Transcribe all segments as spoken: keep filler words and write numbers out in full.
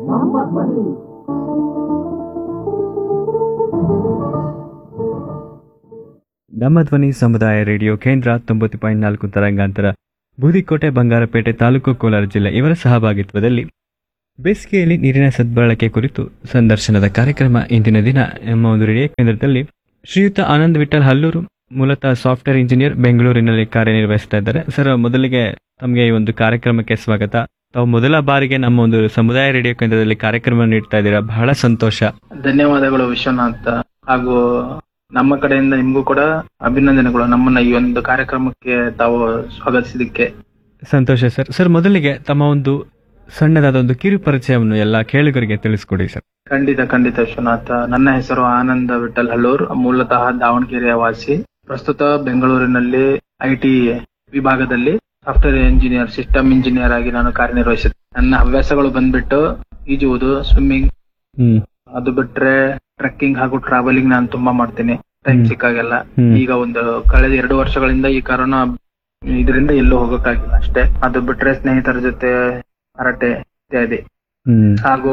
ನಮ್ಮ ಧ್ವನಿ ಸಮುದಾಯ ರೇಡಿಯೋ ಕೇಂದ್ರ ತೊಂಬತ್ತು ಪಾಯಿಂಟ್ ನಾಲ್ಕು ತರಂಗಾಂತರ, ಬೂದಿಕೋಟೆ, ಬಂಗಾರಪೇಟೆ ತಾಲೂಕು, ಕೋಲಾರ ಜಿಲ್ಲೆ ಇವರ ಸಹಭಾಗಿತ್ವದಲ್ಲಿ ಬೇಸಿಗೆಯಲ್ಲಿ ನೀರಿನ ಸದ್ಬಳಕೆ ಕುರಿತು ಸಂದರ್ಶನದ ಕಾರ್ಯಕ್ರಮ ಇಂದಿನ ದಿನ ನಮ್ಮ ಒಂದು ರೇಡಿಯೋ ಕೇಂದ್ರದಲ್ಲಿ ಶ್ರೀಯುತ ಆನಂದ್ ವಿಠಲ್ ಹಲ್ಲೂರು, ಮೂಲತಃ ಸಾಫ್ಟ್ವೇರ್ ಇಂಜಿನಿಯರ್, ಬೆಂಗಳೂರಿನಲ್ಲಿ ಕಾರ್ಯನಿರ್ವಹಿಸ್ತಾ ಇದ್ದಾರೆ. ಸರ್, ಮೊದಲಿಗೆ ತಮಗೆ ಈ ಒಂದು ಕಾರ್ಯಕ್ರಮಕ್ಕೆ ಸ್ವಾಗತ. ತಾವು ಮೊದಲ ಬಾರಿಗೆ ನಮ್ಮ ಒಂದು ಸಮುದಾಯ ರೇಡಿಯೋ ಕೇಂದ್ರದಲ್ಲಿ ಕಾರ್ಯಕ್ರಮ ನೀಡ್ತಾ ಇದ್ದೀರಾ, ಬಹಳ ಸಂತೋಷ. ಧನ್ಯವಾದಗಳು ವಿಶ್ವನಾಥ್, ಹಾಗೂ ನಮ್ಮ ಕಡೆಯಿಂದ ನಿಮಗೂ ಕೂಡ ಅಭಿನಂದನೆಗಳು, ನಮ್ಮನ್ನ ಈ ಒಂದು ಕಾರ್ಯಕ್ರಮಕ್ಕೆ ತಾವು ಸ್ವಾಗತಿಸಿದಕ್ಕೆ. ಸಂತೋಷ ಸರ್. ಸರ್, ಮೊದಲಿಗೆ ತಮ್ಮ ಒಂದು ಸಣ್ಣದಾದ ಒಂದು ಕಿರು ಪರಿಚಯವನ್ನು ಎಲ್ಲ ಕೇಳುಗರಿಗೆ ತಿಳಿಸ್ಕೊಡಿ ಸರ್. ಖಂಡಿತ ಖಂಡಿತ ವಿಶ್ವನಾಥ್. ನನ್ನ ಹೆಸರು ಆನಂದ್ ವಿಠಲ್ ಹಲ್ಲೂರ್, ಮೂಲತಃ ದಾವಣಗೆರೆಯ ವಾಸಿ. ಪ್ರಸ್ತುತ ಬೆಂಗಳೂರಿನಲ್ಲಿ ಐ ಟಿ ವಿಭಾಗದಲ್ಲಿ ಸಾಫ್ಟ್ವೇರ್ ಇಂಜಿನಿಯರ್, ಸಿಸ್ಟಮ್ ಇಂಜಿನಿಯರ್ ಆಗಿ ನಾನು ಕಾರ್ಯನಿರ್ವಹಿಸುತ್ತೇನೆ. ನನ್ನ ಹವ್ಯಾಸಗಳು ಬಂದ್ಬಿಟ್ಟು ಈಜುವುದು, ಸ್ವಿಮ್ಮಿಂಗ್, ಅದು ಬಿಟ್ರೆ ಟ್ರೆಕ್ಕಿಂಗ್ ಹಾಗೂ ಟ್ರಾವೆಲಿಂಗ್ ನಾನು ತುಂಬಾ ಮಾಡ್ತೀನಿ ಟೈಮ್ ಸಿಕ್ಕಾಗೆಲ್ಲ. ಈಗ ಒಂದು ಕಳೆದ ಎರಡು ವರ್ಷಗಳಿಂದ ಈ ಕರೋನಾ ಇದರಿಂದ ಎಲ್ಲೂ ಹೋಗಕ್ಕಾಗಿಲ್ಲ ಅಷ್ಟೇ. ಅದು ಬಿಟ್ರೆ ಸ್ನೇಹಿತರ ಜೊತೆ ಹರಟೆ ಇತ್ಯಾದಿ, ಹಾಗೂ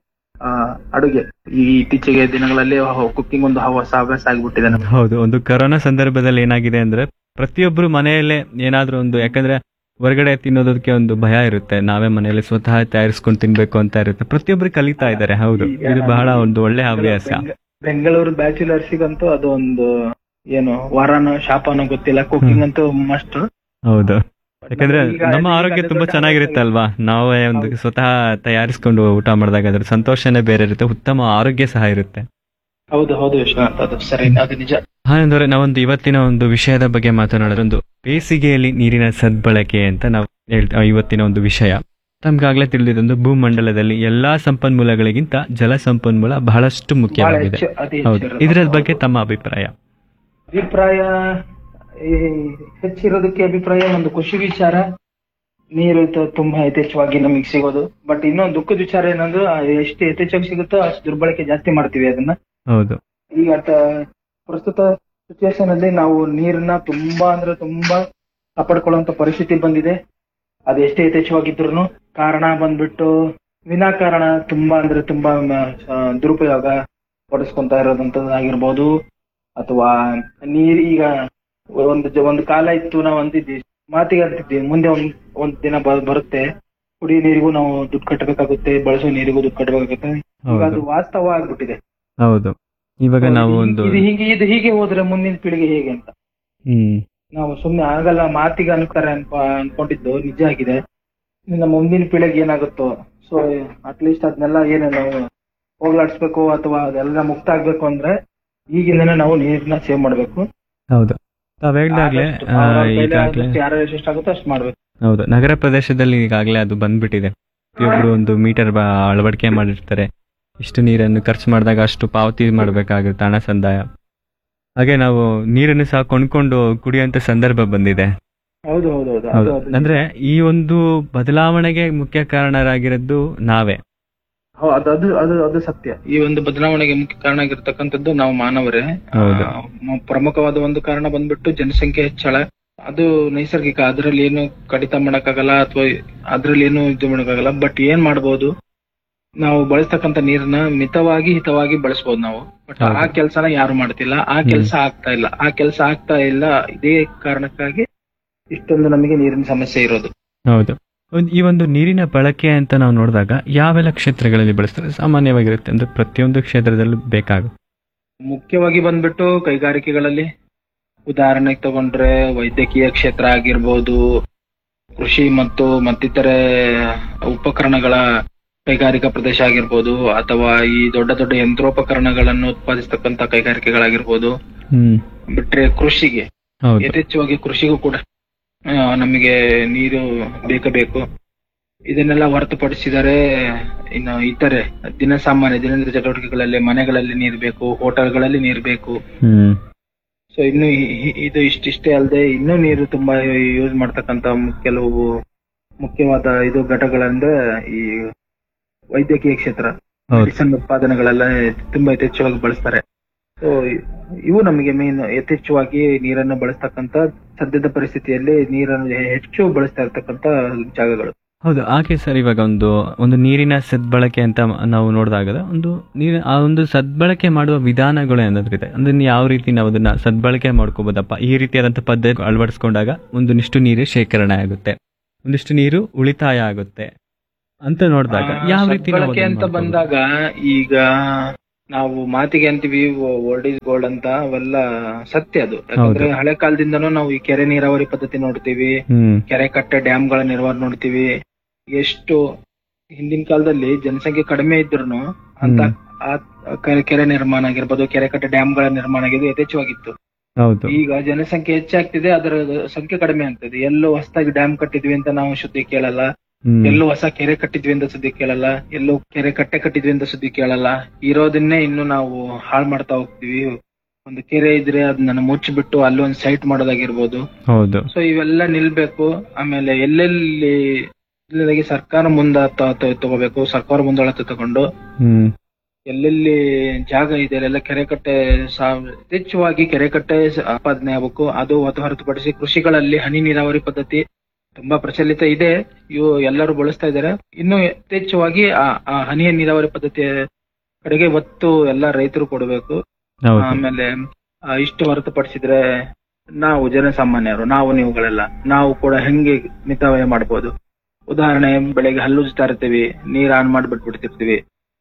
ಅಡುಗೆ. ಈ ಇತ್ತೀಚೆಗೆ ದಿನಗಳಲ್ಲಿ ಕುಕಿಂಗ್ ಒಂದು ಹೊಸ ಹವ್ಯಾಸ ಆಗಿಬಿಟ್ಟಿದೆ. ಹೌದು, ಒಂದು ಕರೋನಾ ಸಂದರ್ಭದಲ್ಲಿ ಏನಾಗಿದೆ ಅಂದ್ರೆ ಪ್ರತಿಯೊಬ್ರು ಮನೆಯಲ್ಲೇ ಏನಾದ್ರೂ ಒಂದು, ಯಾಕಂದ್ರೆ ಹೊರಗಡೆ ತಿನ್ನೋದಕ್ಕೆ ಒಂದು ಭಯ ಇರುತ್ತೆ, ನಾವೇ ಮನೆಯಲ್ಲಿ ಸ್ವತಃ ತಯಾರಿಸ್ಕೊಂಡು ತಿನ್ಬೇಕು ಅಂತ ಇರುತ್ತೆ. ಪ್ರತಿಯೊಬ್ರು ಕಲಿತಾ ಇದ್ದಾರೆ. ಹೌದು, ಇದು ಬಹಳ ಒಂದು ಒಳ್ಳೆ ಹವ್ಯಾಸ. ಬೆಂಗಳೂರು ಬ್ಯಾಚುಲರ್ಸಿಗಂತೂ ಅದು ಒಂದು ಏನು ವರನೋ ಶಾಪನೋ ಗೊತ್ತಿಲ್ಲ, ಕುಕಿಂಗ್ ಅಂತೂ ಮಸ್ಟ್. ಹೌದು, ಯಾಕಂದ್ರೆ ನಮ್ಮ ಆರೋಗ್ಯ ತುಂಬಾ ಚೆನ್ನಾಗಿರುತ್ತೆ ಅಲ್ವಾ, ನಾವೇ ಒಂದು ಸ್ವತಃ ತಯಾರಿಸ್ಕೊಂಡು ಊಟ ಮಾಡಿದಾಗ ಅದ್ರ ಸಂತೋಷನೇ ಬೇರೆ ಇರುತ್ತೆ, ಉತ್ತಮ ಆರೋಗ್ಯ ಸಹ ಇರುತ್ತೆ. ಹೌದು ಹೌದು ವಿಶ್ವನಾಥ್, ಅದು ಸರಿ, ಅದು ನಿಜ. ಹಾ, ಅಂದ್ರೆ ನಾವೊಂದು ಇವತ್ತಿನ ಒಂದು ವಿಷಯದ ಬಗ್ಗೆ ಮಾತನಾಡೋದೊಂದು ಬೇಸಿಗೆಯಲ್ಲಿ ನೀರಿನ ಸದ್ಬಳಕೆ ಅಂತ ನಾವು ಹೇಳ್ತಾ ಇವತ್ತಿನ ಒಂದು ವಿಷಯ. ತಮ್ಗಾಗ್ಲೇ ತಿಳಿದಿದ್ದೊಂದು ಭೂಮಂಡಲದಲ್ಲಿ ಎಲ್ಲಾ ಸಂಪನ್ಮೂಲಗಳಿಗಿಂತ ಜಲ ಸಂಪನ್ಮೂಲ ಬಹಳಷ್ಟು ಮುಖ್ಯವಾಗಿದೆ. ಹೌದು, ಇದರ ಬಗ್ಗೆ ತಮ್ಮ ಅಭಿಪ್ರಾಯ? ಅಭಿಪ್ರಾಯ ಹೆಚ್ಚಿರೋದಕ್ಕೆ ಅಭಿಪ್ರಾಯ ಒಂದು ಖುಷಿ ವಿಚಾರ, ನೀರು ತುಂಬಾ ಯಥೇಚ್ಛವಾಗಿ ನಮಗೆ ಸಿಗೋದು. ಬಟ್ ಇನ್ನೊಂದು ದುಃಖದ ವಿಚಾರ ಏನಂದ್ರೆ ಎಷ್ಟು ಯಥೇಚ್ಛವಾಗಿ ಸಿಗುತ್ತೋ ಅಷ್ಟು ದುರ್ಬಳಕೆ ಜಾಸ್ತಿ ಮಾಡ್ತೀವಿ ಅದನ್ನ. ಹೌದು, ಈಗ ಪ್ರಸ್ತುತ ಸಿಚುವೇಶನ್ ಅಲ್ಲಿ ನಾವು ನೀರನ್ನ ತುಂಬಾ ಅಂದ್ರೆ ತುಂಬಾ ಕಾಪಾಡ್ಕೊಳ್ಳುವಂತ ಪರಿಸ್ಥಿತಿ ಬಂದಿದೆ. ಅದು ಎಷ್ಟೇ ಯಥೇಚ್ಛವಾಗಿದ್ರು ಕಾರಣ ಬಂದ್ಬಿಟ್ಟು ವಿನಾಕಾರಣ ತುಂಬಾ ಅಂದ್ರೆ ತುಂಬಾ ದುರುಪಯೋಗ ಪಡಿಸ್ಕೊಂತ ಇರೋದಂತದ್ದಾಗಿರ್ಬೋದು. ಅಥವಾ ನೀರ್ ಈಗ ಒಂದು ಒಂದು ಕಾಲ ಇತ್ತು, ನಾವು ಅಂತಿದ್ವಿ, ಮಾತಿಗೆ ಅಂತಿದ್ವಿ, ಮುಂದೆ ಒಂದ್ ಒಂದ್ ದಿನ ಬರುತ್ತೆ ಕುಡಿಯೋ ನೀರಿಗೂ ನಾವು ದುಡ್ಡು ಕಟ್ಟಬೇಕಾಗುತ್ತೆ, ಬಳಸೋ ನೀರಿಗೂ ದುಡ್ಡು ಕಟ್ಟಬೇಕಾಗುತ್ತೆ. ಈಗ ಅದು ವಾಸ್ತವ ಆಗ್ಬಿಟ್ಟಿದೆ. ಹೌದು, ಇವಾಗ ನಾವು ಒಂದು ಹೀಗೆ ಇದು ಹೀಗೆ ಹೋದ್ರೆ ಮುಂದಿನ ಪೀಳಿಗೆ ಹೇಗೆ ಅಂತ ನಾವು ಸುಮ್ನೆ ಆಗಲ್ಲ, ಮಾತಿಗೆ ಅನ್ತಾರೆ ಅನ್ಕೊ ಅನ್ಕೊಂಡಿದ್ದು ನಿಜ ಆಗಿದೆ. ನಮ್ಮ ಮುಂದಿನ ಪೀಳಿಗೆ ಏನಾಗುತ್ತೋ, ಸೊ ಅಟ್ಲೀಸ್ಟ್ ಅದನ್ನೆಲ್ಲ ಏನು ನಾವು ಹೋಗ್ಲಾಡ್ಸ್ಬೇಕು ಅಥವಾ ಅದೆಲ್ಲ ಮುಕ್ತ ಆಗ್ಬೇಕು ಅಂದ್ರೆ ಈಗಿಂದನೇ ನಾವು ನೀರನ್ನ ಸೇವ್ ಮಾಡ್ಬೇಕು. ಹೌದು, ತಾವೇಗ್ಲಾಗ್ಲೇ ಯಾರು ಎಷ್ಟಾಗುತ್ತೋ ಅಷ್ಟು ಮಾಡ್ಬೇಕು. ಹೌದು, ನಗರ ಪ್ರದೇಶದಲ್ಲಿ ಈಗಾಗಲೇ ಅದು ಬಂದ್ಬಿಟ್ಟಿದೆ. ಪ್ರತಿಯೊಬ್ರು ಒಂದು ಮೀಟರ್ ಅಳವಡಿಕೆ ಮಾಡಿರ್ತಾರೆ, ಇಷ್ಟು ನೀರನ್ನು ಖರ್ಚು ಮಾಡಿದಾಗ ಅಷ್ಟು ಪಾವತಿ ಮಾಡಬೇಕಾಗುತ್ತೆ, ಹಣ ಸಂದಾಯ. ಹಾಗೆ ನಾವು ನೀರನ್ನು ಸಹ ಕೊಂಡ್ಕೊಂಡು ಕುಡಿಯುವಂತ ಸಂದರ್ಭ ಬಂದಿದೆ. ಹೌದು ಹೌದು, ಅಂದ್ರೆ ಈ ಒಂದು ಬದಲಾವಣೆಗೆ ಮುಖ್ಯ ಕಾರಣರಾಗಿರೋದು ನಾವೇ. ಅದು ಅದು ಅದು ಸತ್ಯ. ಈ ಒಂದು ಬದಲಾವಣೆಗೆ ಮುಖ್ಯ ಕಾರಣ ಆಗಿರ್ತಕ್ಕಂಥದ್ದು ನಾವು ಮಾನವರೇ. ಪ್ರಮುಖವಾದ ಒಂದು ಕಾರಣ ಬಂದ್ಬಿಟ್ಟು ಜನಸಂಖ್ಯೆ ಹೆಚ್ಚಳ. ಅದು ನೈಸರ್ಗಿಕ, ಅದ್ರಲ್ಲಿ ಏನು ಕಡಿತ ಮಾಡಕ್ಕಾಗಲ್ಲ ಅಥವಾ ಅದ್ರಲ್ಲಿ ಏನು ಇದು ಮಾಡಕ್ಕಾಗಲ್ಲ. ಬಟ್ ಏನ್ ಮಾಡ್ಬೋದು, ನಾವು ಬಳಸ್ತಕ್ಕಂಥ ನೀರನ್ನ ಮಿತವಾಗಿ ಹಿತವಾಗಿ ಬಳಸಬಹುದು ನಾವು. ಬಟ್ ಆ ಕೆಲಸನ ಯಾರು ಮಾಡ್ತಿಲ್ಲ, ಆ ಕೆಲಸ ಆಗ್ತಾ ಇಲ್ಲ ಆ ಕೆಲಸ ಆಗ್ತಾ ಇಲ್ಲ ಇದೇ ಕಾರಣಕ್ಕಾಗಿ ಇಷ್ಟೊಂದು ನಮಗೆ ನೀರಿನ ಸಮಸ್ಯೆ ಇರೋದು. ಹೌದು, ಈ ಒಂದು ನೀರಿನ ಬಳಕೆ ಅಂತ ನಾವು ನೋಡಿದಾಗ ಯಾವೆಲ್ಲ ಕ್ಷೇತ್ರಗಳಲ್ಲಿ ಬಳಸ್ತಾರೆ? ಸಾಮಾನ್ಯವಾಗಿರುತ್ತೆ ಅಂದ್ರೆ ಪ್ರತಿಯೊಂದು ಕ್ಷೇತ್ರದಲ್ಲೂ ಬೇಕಾಗುತ್ತೆ. ಮುಖ್ಯವಾಗಿ ಬಂದ್ಬಿಟ್ಟು ಕೈಗಾರಿಕೆಗಳಲ್ಲಿ, ಉದಾಹರಣೆಗೆ ತಗೊಂಡ್ರೆ ವೈದ್ಯಕೀಯ ಕ್ಷೇತ್ರ ಆಗಿರ್ಬೋದು, ಕೃಷಿ ಮತ್ತು ಮತ್ತಿತರೆ ಉಪಕರಣಗಳ ಕೈಗಾರಿಕಾ ಪ್ರದೇಶ ಆಗಿರ್ಬೋದು, ಅಥವಾ ಈ ದೊಡ್ಡ ದೊಡ್ಡ ಯಂತ್ರೋಪಕರಣಗಳನ್ನು ಉತ್ಪಾದಿಸತಕ್ಕಂತ ಕೈಗಾರಿಕೆಗಳಾಗಿರ್ಬೋದು. ಬಿಟ್ರೆ ಕೃಷಿಗೆ ಯಥೇಚ್ಛವಾಗಿ ಕೃಷಿಗೂ ಕೂಡ ನಮಗೆ ನೀರು ಬೇಕಬೇಕು. ಇದನ್ನೆಲ್ಲ ಹೊರತುಪಡಿಸಿದರೆ ಇನ್ನು ಇತರೆ ದಿನ ಸಾಮಾನ್ಯ ದಿನನಿತ್ಯ ಚಟುವಟಿಕೆಗಳಲ್ಲಿ ಮನೆಗಳಲ್ಲಿ ನೀರು ಬೇಕು, ಹೋಟೆಲ್ಗಳಲ್ಲಿ ನೀರು ಬೇಕು. ಸೊ ಇನ್ನು ಇದು ಇಷ್ಟಿಷ್ಟೇ ಅಲ್ಲದೆ ಇನ್ನೂ ನೀರು ತುಂಬಾ ಯೂಸ್ ಮಾಡ್ತಕ್ಕಂತ ಕೆಲವು ಮುಖ್ಯವಾದ ಇದು ಘಟಕಗಳಂದ್ರೆ ಈ ವೈದ್ಯಕೀಯ ಕ್ಷೇತ್ರ, ಮೆಡಿಸಿನ್ ಉತ್ಪಾದನೆಗಳೆಲ್ಲ ತುಂಬಾ ಯಥೇಚ್ಛವಾಗಿ ಬಳಸ್ತಾರೆ. ಸೊ ಇವು ನಮಗೆ ಮೇನ್ ಯಥೇಚ್ಛವಾಗಿ ನೀರನ್ನು ಬಳಸ್ತಕ್ಕಂತ ಸದ್ಯದ ಪರಿಸ್ಥಿತಿಯಲ್ಲಿ ನೀರನ್ನು ಹೆಚ್ಚು ಬಳಸ್ತಾ ಇರ್ತಕ್ಕಂತ ಜಾಗಗಳು. ಹೌದು, ಹಾಗೆ ಸರ್. ಇವಾಗ ಒಂದು ಒಂದು ನೀರಿನ ಸದ್ಬಳಕೆ ಅಂತ ಮ- ನಾವು ನೋಡಿದಾಗ ಒಂದು ನೀರು ಆ ಒಂದು ಸದ್ಬಳಕೆ ಮಾಡುವ ವಿಧಾನಗಳು ಏನಾದ್ರಿದೆ, ಅದನ್ನ ಯಾವ ರೀತಿ ನಾವು ಅದನ್ನ ಸದ್ಬಳಕೆ ಮಾಡ್ಕೋಬೋದಪ್ಪ, ಈ ರೀತಿಯಾದಂಥ ಪದ್ಧತಿ ಅಳವಡಿಸ್ಕೊಂಡಾಗ ಒಂದಿಷ್ಟು ನೀರು ಶೇಖರಣೆ ಆಗುತ್ತೆ, ಒಂದಿಷ್ಟು ನೀರು ಉಳಿತಾಯ ಆಗುತ್ತೆ ಅಂತ ನೋಡಿದಾಗ ಆ, ಯಾವ ರೀತಿ ನಾವು ಸದ್ಬಳಕೆ ಅದನ್ನ ಅಂತ ಮಾಡ್ಕೋಬೋದು? ಬಂದಾಗ ಈಗ ನಾವು ಮಾತಿಗೆ ಅಂತೀವಿ ಓಲ್ಡ್ ಈಸ್ ಗೋಲ್ಡ್ ಅಂತ, ಅವೆಲ್ಲ ಸತ್ಯ ಅದು. ಯಾಕಂದ್ರೆ ಹಳೆ ಕಾಲದಿಂದನೂ ನಾವು ಈ ಕೆರೆ ನೀರಾವರಿ ಪದ್ಧತಿ ನೋಡ್ತೀವಿ, ಹ್ಮ್ ಕೆರೆ ಕಟ್ಟೆ ಡ್ಯಾಮ್ಗಳ ನಿರ್ವಹಣೆ ನೋಡ್ತೀವಿ. ಎಷ್ಟು ಹಿಂದಿನ ಕಾಲದಲ್ಲಿ ಜನಸಂಖ್ಯೆ ಕಡಿಮೆ ಇದ್ರು ಅಂತ ಹ್ಮ್. ಆ ಕೆರೆ ಕೆರೆ ನಿರ್ಮಾಣ ಆಗಿರ್ಬೋದು, ಕೆರೆ ಕಟ್ಟೆ ಡ್ಯಾಮ್ಗಳ ನಿರ್ಮಾಣ ಆಗಿದ್ದು ಯಥೇಚ್ಛವಾಗಿತ್ತು. ಹೌದು. ಈಗ ಜನಸಂಖ್ಯೆ ಹೆಚ್ಚಾಗ್ತಿದೆ, ಅದರ ಸಂಖ್ಯೆ ಕಡಿಮೆ ಆಗ್ತದೆ. ಎಲ್ಲೋ ಹೊಸದಾಗಿ ಡ್ಯಾಮ್ ಕಟ್ಟಿದ್ವಿ ಅಂತ ನಾವು ಸುದ್ದಿ ಕೇಳಲ್ಲ, ಹ್ಮ್ ಎಲ್ಲೋ ಹೊಸ ಕೆರೆ ಕಟ್ಟಿದ್ವಿ ಅಂತ ಸುದ್ದಿ ಕೇಳಲ್ಲ, ಎಲ್ಲೋ ಕೆರೆ ಕಟ್ಟೆ ಕಟ್ಟಿದ್ವಿ ಅಂತ ಸುದ್ದಿ ಕೇಳಲ್ಲ. ಇರೋದನ್ನೇ ಇನ್ನು ನಾವು ಹಾಳು ಮಾಡ್ತಾ ಹೋಗ್ತೀವಿ. ಒಂದು ಕೆರೆ ಇದ್ರೆ ಅದನ್ನ ಮುಚ್ಚಿಬಿಟ್ಟು ಅಲ್ಲೊಂದು ಸೈಟ್ ಮಾಡೋದಾಗಿರ್ಬೋದು. ಹೌದು. ಸೊ ಇವೆಲ್ಲ ನಿಲ್ಬೇಕು. ಆಮೇಲೆ ಎಲ್ಲೆಲ್ಲಿ ಇಲ್ಲದಾಗಿ ಸರ್ಕಾರ ಮುಂದ ತ- ತ- ತಗೋಬೇಕು, ಸರ್ಕಾರ ಮುಂದಾಳತೆ ತಗೊಂಡು ಹ್ಮ್ ಎಲ್ಲೆಲ್ಲಿ ಜಾಗ ಇದೆ ಅಲ್ಲೆಲ್ಲ ಕೆರೆ ಕಟ್ಟೆ ಸಾ- ಯಥೇಚ್ಛವಾಗಿ ಕೆರೆ ಕಟ್ಟೆ ಉತ್ಪಾದನೆ ಆಗಬೇಕು. ಅದು ಹೊತ್ತು ಹೊರತುಪಡಿಸಿ ಕೃಷಿಗಳಲ್ಲಿ ಹನಿ ನೀರಾವರಿ ಪದ್ಧತಿ ತುಂಬಾ ಪ್ರಚಲಿತ ಇದೆ, ಇವು ಎಲ್ಲರೂ ಬಳಸ್ತಾ ಇದ್ದಾರೆ. ಇನ್ನು ಯಥೇಚ್ಛವಾಗಿ ಆ ಆ ಹನಿ ನೀರಾವರಿ ಪದ್ಧತಿಯ ಕಡೆಗೆ ಒತ್ತು ಎಲ್ಲ ರೈತರು ಕೊಡಬೇಕು. ಹೌದು. ಆಮೇಲೆ ಆ, ಇಷ್ಟು ಹೊರತುಪಡಿಸಿದ್ರೆ ನಾವು ಜನಸಾಮಾನ್ಯರು, ನಾವು ನೀವುಗಳೆಲ್ಲ ನಾವು ಕೂಡ ಹೆಂಗೆ ಮಿತವ್ಯಯ ಮಾಡ್ಬೋದು. ಉದಾಹರಣೆ, ಬೆಳಗ್ಗೆ ಹಲ್ಲುಜ್ತಾ ಇರ್ತೀವಿ, ನೀರ್ ಆನ್ ಮಾಡ್ಬಿಟ್ಬಿಡ್ತಿರ್ತೀವಿ.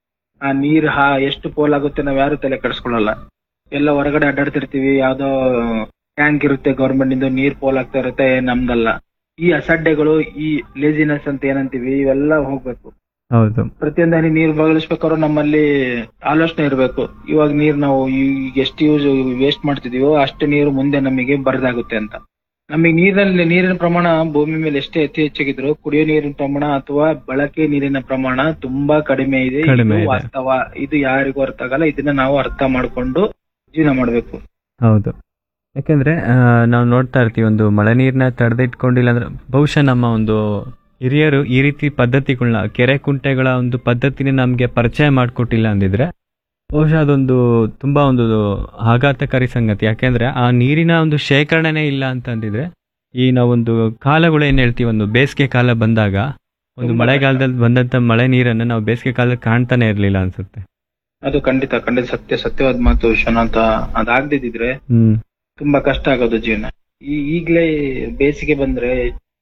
ಆ ನೀರ್ ಹಾ ಎಷ್ಟು ಪೋಲ್ ಆಗುತ್ತೆ ನಾವ್ ಯಾರು ತಲೆ ಕೆಡಿಸ್ಕೊಳ್ಳಲ್ಲ. ಎಲ್ಲ ಹೊರಗಡೆ ಅಡ್ಡಾಡ್ತಿರ್ತೀವಿ, ಯಾವ್ದೋ ಟ್ಯಾಂಕ್ ಇರುತ್ತೆ ಗವರ್ಮೆಂಟ್ ಇಂದ, ನೀರ್ ಪೋಲ್ ಆಗ್ತಾ ಇರುತ್ತೆ, ನಮ್ದಲ್ಲ. ಈ ಅಸಡ್ಡೆಗಳು, ಈ ಲೇಜಿನೆಸ್ ಅಂತ ಏನಂತೀವಿ, ಇವೆಲ್ಲ ಹೋಗ್ಬೇಕು. ಹೌದು. ಪ್ರತಿಯೊಂದು ಹನಿ ನೀರ್ ಬದಲಿಸ್ಬೇಕಾದ್ರೂ ನಮ್ಮಲ್ಲಿ ಆಲೋಚನೆ ಇರಬೇಕು. ಇವಾಗ ನೀರ್ ನಾವು ಈಗ ಎಷ್ಟು ಯೂಸ್ ವೇಸ್ಟ್ ಮಾಡ್ತಿದೀವೋ ಅಷ್ಟು ನೀರು ಮುಂದೆ ನಮಗೆ ಬರದಾಗುತ್ತೆ ಅಂತ. ನಮಗೆ ನೀರಲ್ಲಿ ನೀರಿನ ಪ್ರಮಾಣ ಭೂಮಿ ಮೇಲೆ ಎಷ್ಟೇ ಅತಿ ಹೆಚ್ಚಾಗಿದ್ರು ಕುಡಿಯೋ ನೀರಿನ ಪ್ರಮಾಣ ಅಥವಾ ಬಳಕೆ ನೀರಿನ ಪ್ರಮಾಣ ತುಂಬಾ ಕಡಿಮೆ ಇದೆ. ಕಡಿಮೆ ಇದು ಇದೆ. ವಾಸ್ತವ. ಇದು ಯಾರಿಗೂ ಅರ್ಥ ಆಗಲ್ಲ. ಇದನ್ನ ನಾವು ಅರ್ಥ ಮಾಡ್ಕೊಂಡು ಜೀವನ ಮಾಡ್ಬೇಕು. ಹೌದು. ಯಾಕಂದ್ರೆ ಆ, ನಾವು ನೋಡ್ತಾ ಇರ್ತೀವಿ, ಒಂದು ಮಳೆ ನೀರನ್ನ ತಡೆದಿಟ್ಕೊಂಡಿಲ್ಲ ಅಂದ್ರೆ ಬಹುಶಃ ನಮ್ಮ ಒಂದು ಹಿರಿಯರು ಈ ರೀತಿ ಪದ್ಧತಿಗಳನ್ನ, ಕೆರೆ ಕುಂಟೆಗಳ ಒಂದು ಪದ್ಧತಿನ ನಮಗೆ ಪರಿಚಯ ಮಾಡಿಕೊಟ್ಟಿಲ್ಲ ಅಂದಿದ್ರೆ ಬಹುಶಃ ಅದೊಂದು ತುಂಬಾ ಒಂದು ಆಘಾತಕಾರಿ ಸಂಗತಿ. ಯಾಕೆಂದ್ರೆ ಆ ನೀರಿನ ಒಂದು ಶೇಖರಣೆನೇ ಇಲ್ಲ ಅಂತಂದಿದ್ರೆ ಈ ನಾವೊಂದು ಕಾಲಗಳು ಏನ್ ಹೇಳ್ತೀವಿ, ಒಂದು ಬೇಸಿಗೆ ಕಾಲ ಬಂದಾಗ ಒಂದು ತುಂಬಾ ಮಳೆಗಾಲದಲ್ಲಿ ಬಂದಂತ ಮಳೆ ನೀರನ್ನು ನಾವು ಬೇಸಿಗೆ ಕಾಲದಲ್ಲಿ ಕಾಣ್ತಾನೆ ಇರ್ಲಿಲ್ಲ ಅನ್ಸುತ್ತೆ. ಅದು ಖಂಡಿತ ಖಂಡಿತ ಸತ್ಯ ಸತ್ಯವಾದ ಮಾತು ವಿಶ್ವನಾಥ. ಅದಾಗ್ದಿದ್ರೆ ಹ್ಮ್ ತುಂಬಾ ಕಷ್ಟ ಆಗೋದು ಜೀವನ. ಈ ಈಗ್ಲೇ ಬೇಸಿಗೆ ಬಂದ್ರೆ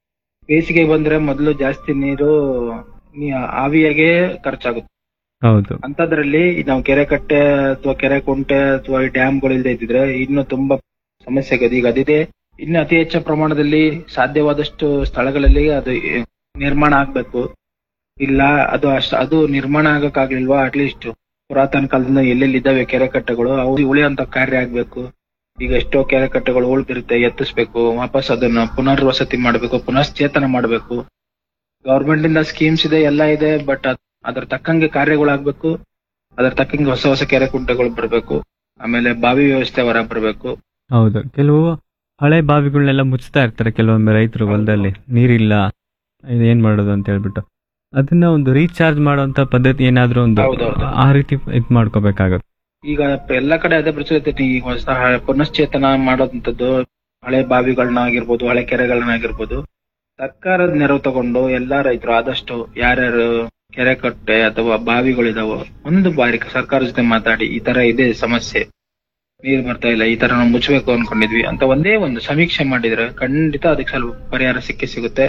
ಬೇಸಿಗೆ ಬಂದ್ರೆ ಮೊದಲು ಜಾಸ್ತಿ ನೀರು ನೀ- ಆವಿಯಾಗೆ ಖರ್ಚಾಗುತ್ತೆ. ಹೌದು. ಅಂತದ್ರಲ್ಲಿ ನಾವು ಕೆರೆ ಕಟ್ಟೆ ಅಥವಾ ಕೆರೆ ಕುಂಟೆ ಅಥವಾ ಡ್ಯಾಮ್ಗಳು ಇಲ್ಲದೆ ಇದ್ದಿದ್ರೆ ಇನ್ನು ತುಂಬಾ ಸಮಸ್ಯೆ ಆಗೋದು. ಈಗ ಅದಿದೆ, ಇನ್ನು ಅತಿ ಹೆಚ್ಚು ಪ್ರಮಾಣದಲ್ಲಿ ಸಾಧ್ಯವಾದಷ್ಟು ಸ್ಥಳಗಳಲ್ಲಿ ಅದು ನಿರ್ಮಾಣ ಆಗ್ಬೇಕು. ಇಲ್ಲ ಅದು ಅಷ್ಟ ಅದು ನಿರ್ಮಾಣ ಆಗಕ್ಕಾಗ್ಲಿಲ್ವಾ, ಅಟ್ಲೀಸ್ಟ್ ಪುರಾತನ ಕಾಲದಿಂದ ಎಲ್ಲೆಲ್ಲಿ ಇದ್ದಾವೆ ಕೆರೆ ಕಟ್ಟೆಗಳು ಅವು ಉಳಿಯುವಂತ ಕಾರ್ಯ ಆಗ್ಬೇಕು. ಈಗ ಎಷ್ಟೋ ಕೆರೆ ಕಟ್ಟೆಗಳು ಉಳ್ದಿರುತ್ತೆ, ಎತ್ತಿಸ್ಬೇಕು, ವಾಪಸ್ ಅದನ್ನ ಪುನರ್ವಸತಿ ಮಾಡ್ಬೇಕು, ಪುನಶ್ಚೇತನ ಮಾಡ್ಬೇಕು. ಗವರ್ಮೆಂಟ್ ಇಂದ ಸ್ಕೀಮ್ಸ್ ಇದೆ, ಎಲ್ಲ ಇದೆ, ಬಟ್ ಅದ್ರ ತಕ್ಕಂಗೆ ಕಾರ್ಯಗಳಾಗ್ಬೇಕು. ಅದ್ರ ತಕ್ಕಂಗೆ ಹೊಸ ಹೊಸ ಕೆರೆ ಕುಂಟೆಗಳು ಬರ್ಬೇಕು. ಆಮೇಲೆ ಬಾವಿ ವ್ಯವಸ್ಥೆ ಹೊರ ಬರ್ಬೇಕು. ಹೌದು. ಕೆಲವು ಹಳೆ ಬಾವಿಗಳನ್ನೆಲ್ಲ ಮುಚ್ತಾ ಇರ್ತಾರೆ ಕೆಲವೊಮ್ಮೆ ರೈತರು ಹೊಲದಲ್ಲಿ, ನೀರಿಲ್ಲ, ಇದು ಏನ್ ಮಾಡೋದು ಅಂತ ಹೇಳ್ಬಿಟ್ಟು ಅದನ್ನ ಒಂದು ರೀಚಾರ್ಜ್ ಮಾಡುವಂತ ಪದ್ಧತಿ ಏನಾದ್ರೂ ಒಂದು ಹೌದೌದು. ಆ ರೀತಿ ಇದ್ ಮಾಡ್ಕೋಬೇಕಾಗುತ್ತೆ. ಈಗ ಎಲ್ಲ ಕಡೆ ಅದೇ ಪ್ರಚಲಿತ ಐತಿ. ಈಗ ಹೊಸ ಪುನಶ್ಚೇತನ ಮಾಡೋದಂಥದ್ದು ಹಳೆ ಬಾವಿಗಳನ್ನಾಗಿರ್ಬೋದು, ಹಳೆ ಕೆರೆಗಳನ್ನಾಗಿರ್ಬೋದು, ಸರ್ಕಾರದ ನೆರವು ತಗೊಂಡು ಎಲ್ಲಾ ರೈತರು ಆದಷ್ಟು ಯಾರ್ಯಾರು ಕೆರೆ ಕಟ್ಟೆ ಅಥವಾ ಬಾವಿಗಳಿದಾವೋ ಒಂದು ಬಾರಿ ಸರ್ಕಾರ ಜೊತೆ ಮಾತಾಡಿ, ಈ ತರ ಇದೆ ಸಮಸ್ಯೆ, ನೀರ್ ಬರ್ತಾ ಇಲ್ಲ, ಈ ತರ ನಾವು ಮುಚ್ಚಬೇಕು ಅನ್ಕೊಂಡಿದ್ವಿ ಅಂತ ಒಂದೇ ಒಂದು ಸಮೀಕ್ಷೆ ಮಾಡಿದ್ರೆ ಖಂಡಿತ ಅದಕ್ಕೆ ಸ್ವಲ್ಪ ಪರಿಹಾರ ಸಿಕ್ಕೇ ಸಿಗುತ್ತೆ.